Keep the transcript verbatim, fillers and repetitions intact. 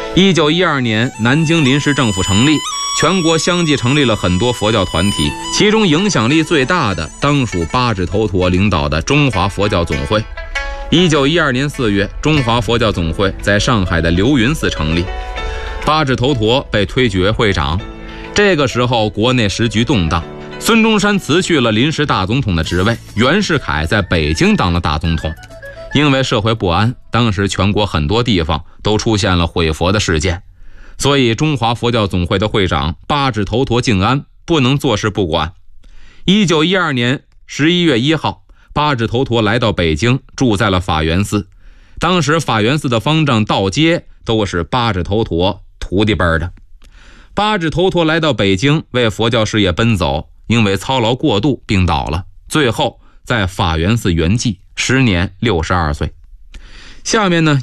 一九一二年，南京临时政府成立，全国相继成立了很多佛教团体，其中影响力最大的当属八指头陀领导的中华佛教总会。一九一二年四月，中华佛教总会在上海的流云寺成立，八指头陀被推举为会长。这个时候国内时局动荡，孙中山辞去了临时大总统的职位，袁世凯在北京当了大总统。因为社会不安，当时全国很多地方都出现了毁佛的事件，所以中华佛教总会的会长八指头陀静安不能坐视不管。一九一二年十一月一号，八指头陀来到北京，住在了法源寺。当时法源寺的方丈道阶都是八指头陀徒弟辈的。八指头陀来到北京，为佛教事业奔走，因为操劳过度病倒了，最后在法源寺圆寂，时年六十二岁。下面呢